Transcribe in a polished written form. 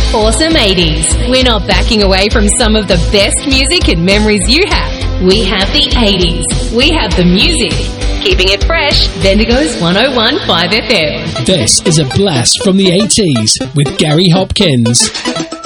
awesome 80s. We're not backing away from some of the best music and memories you have. We have the 80s. We have the music. Keeping it fresh, Bendigo's 101.5 FM. This is a blast from the 80s with Gary Hopkins.